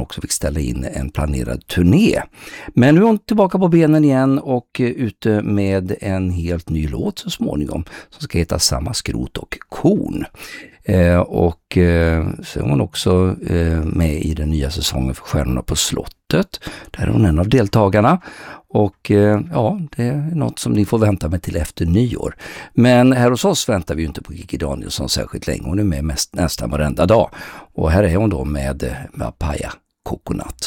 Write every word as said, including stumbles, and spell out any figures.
också fick ställa in en planerad turné. Men nu är hon tillbaka på benen igen och ute med en helt ny låt så småningom som ska heta Samma skrot och korn. Eh, och eh, så är hon också eh, med i den nya säsongen för Stjärnorna på slottet. Där är hon en av deltagarna. Och eh, ja, det är något som ni får vänta med till efter nyår. Men här hos oss väntar vi ju inte på Kikki Danielsson särskilt länge. Hon är med mest, nästan varenda dag. Och här är hon då med, med Papaya Coconut.